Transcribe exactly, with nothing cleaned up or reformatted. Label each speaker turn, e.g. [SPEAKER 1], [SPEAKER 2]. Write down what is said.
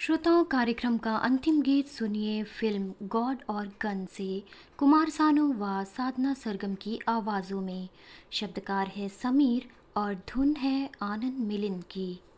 [SPEAKER 1] श्रोताओं, कार्यक्रम का अंतिम गीत सुनिए फिल्म गॉड और गन से कुमार सानू व साधना सरगम की आवाज़ों में। शब्दकार है समीर और धुन है आनंद मिलिन की।